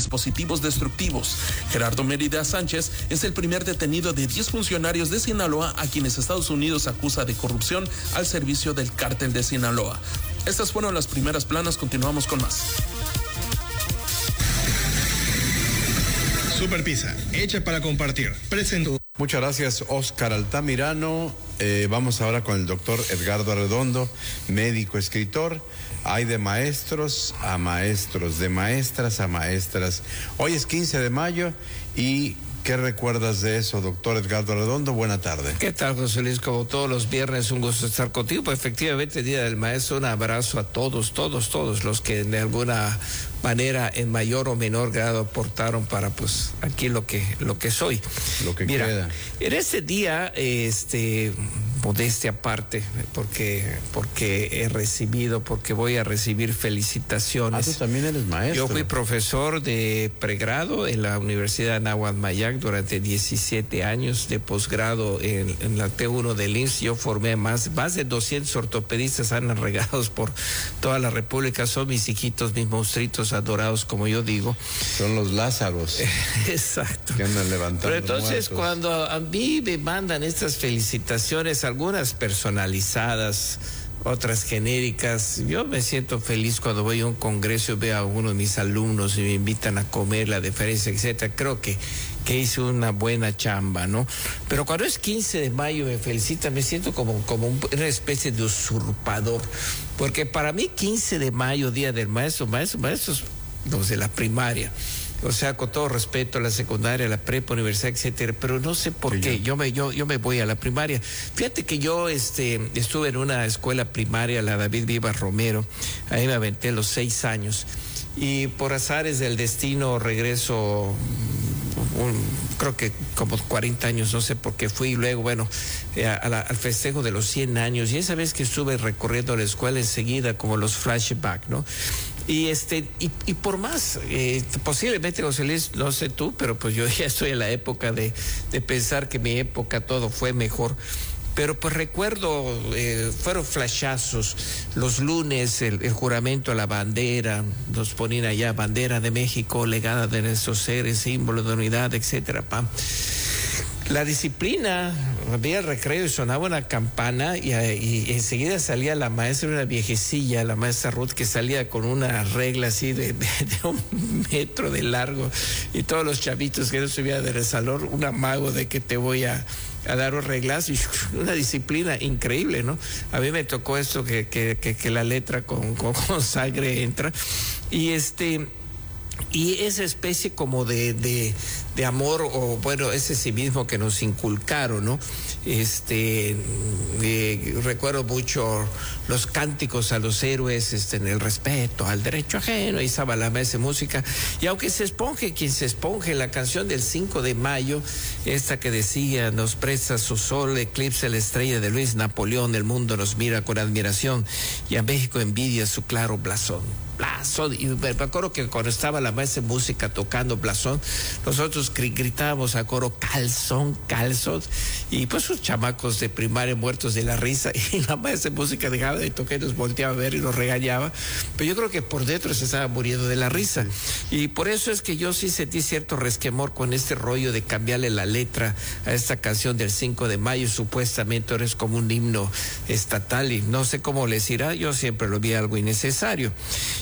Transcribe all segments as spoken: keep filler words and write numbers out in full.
dispositivos destructivos. Gerardo Mérida Sánchez es el primer detenido de diez funcionarios de Sinaloa a quienes Estados Unidos acusa de corrupción al servicio del cártel de Sinaloa. Estas fueron las primeras planas, continuamos con más. Super Pizza, hecha para compartir. Presento. Muchas gracias, Oscar Altamirano. Eh, vamos ahora con el doctor Edgardo Arredondo, médico, escritor. Hay de maestros a maestros, de maestras a maestras. Hoy es quince de mayo y... ¿qué recuerdas de eso, doctor Edgardo Arredondo? Buena tarde. ¿Qué tal, José Luis? Como todos los viernes, un gusto estar contigo. Pues efectivamente, Día del Maestro, un abrazo a todos, todos, todos los que de alguna manera, en mayor o menor grado, aportaron para, pues, aquí lo que, lo que soy. Lo que Mira, queda. En este día, este, modestia aparte, porque, porque he recibido, porque voy a recibir felicitaciones. Ah, tú también eres maestro. Yo fui profesor de pregrado en la Universidad Anáhuac Mayac durante diecisiete años, de posgrado en, en la T uno del I M S S. Yo formé más, más de doscientos ortopedistas, andan regados por toda la República. Son mis hijitos, mis monstruitos adorados, como yo digo. Son los Lázaros. Exacto. Que andan levantando Pero entonces, muertos. cuando a mí me mandan estas felicitaciones, algunas personalizadas, otras genéricas, yo me siento feliz cuando voy a un congreso y veo a uno de mis alumnos y me invitan a comer, la deferencia, etcétera. Creo que, que hice una buena chamba, ¿no? Pero cuando es quince de mayo me felicitan, me siento como, como una especie de usurpador, porque para mí quince de mayo, Día del Maestro, maestros, maestros, los de la primaria, o sea, con todo respeto a la secundaria, a la prepa, universidad, etcétera, pero no sé por sí, qué, yo me, yo, yo me voy a la primaria. Fíjate que yo este, estuve en una escuela primaria, la David Vivas Romero, ahí me aventé los seis años, y por azares del destino regreso, un, creo que como cuarenta años, no sé por qué fui, y luego, bueno, eh, a la, al festejo de los cien años, y esa vez que estuve recorriendo la escuela enseguida, como los flashbacks, ¿no? Y este y, y por más, eh, posiblemente, José Luis, no sé tú, pero pues yo ya estoy en la época de, de pensar que mi época todo fue mejor. Pero pues recuerdo, eh, fueron flashazos, los lunes, el, el juramento a la bandera, nos ponían allá, bandera de México, legada de nuestros seres, símbolo de unidad, etcétera, pam. La disciplina, había el recreo y sonaba una campana y, y enseguida salía la maestra, una viejecilla, la maestra Ruth, que salía con una regla así de, de, de un metro de largo, y todos los chavitos que no subían del salón, un amago de que te voy a, a dar un reglazo, y una disciplina increíble, ¿no? A mí me tocó esto que, que, que, que la letra con, con, con sangre entra, y este... y esa especie como de, de, de amor, o bueno, ese civismo que nos inculcaron, ¿no? Este, eh, recuerdo mucho los cánticos a los héroes, este, en el respeto al derecho ajeno, y estaba la mesa de música, y aunque se esponje quien se esponje, la canción del cinco de mayo, esta que decía, nos presta su sol, eclipse la estrella de Luis Napoleón, el mundo nos mira con admiración, y a México envidia su claro blasón. Blasón, y me acuerdo que cuando estaba la maestra de música tocando blasón, nosotros gritábamos a coro calzón, calzón, y pues sus chamacos de primaria muertos de la risa, y la maestra de música dejaba de tocar y nos volteaba a ver y nos regañaba, pero yo creo que por dentro se estaba muriendo de la risa, y por eso es que yo sí sentí cierto resquemor con este rollo de cambiarle la letra a esta canción del cinco de mayo, supuestamente ahora es como un himno estatal, y no sé cómo les irá, yo siempre lo vi algo innecesario.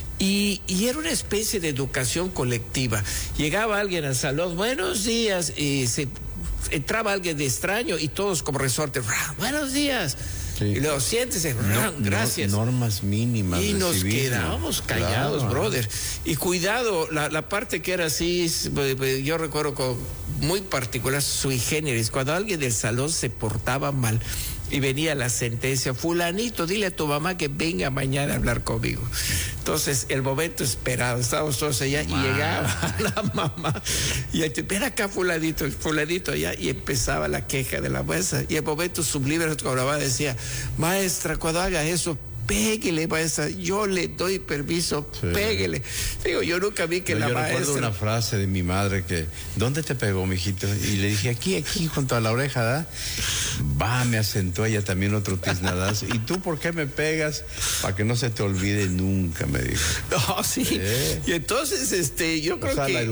Y, y era una especie de educación colectiva. Llegaba alguien al salón, buenos días, y se entraba alguien de extraño y todos como resorte, buenos días. Sí. Y luego siéntese, no, gracias. No, normas mínimas. Y nos civismo. Quedábamos callados, claro. Brother. Y cuidado, la, la parte que era así, yo recuerdo con muy particular, sui generis, cuando alguien del salón se portaba mal, y venía la sentencia, fulanito, dile a tu mamá que venga mañana a hablar conmigo. Entonces, el momento esperado, estábamos todos allá, Ma. y llegaba la mamá, y ahí, ven acá fulanito, fulanito allá, y empezaba la queja de la maestra, y el momento sublime, nuestra mamá decía, maestra, cuando haga eso, péguele, maestra, yo le doy permiso, sí. péguele. Digo, yo nunca vi que no, la yo maestra... Yo recuerdo una frase de mi madre que, ¿dónde te pegó, mijito? Y le dije, aquí, aquí, junto a la oreja, ¿da? Va, me asentó ella también otro tiznadazo. ¿Y tú por qué me pegas? Para que no se te olvide nunca, me dijo. No, sí. ¿Eh? Y entonces, este, yo creo o sea, que...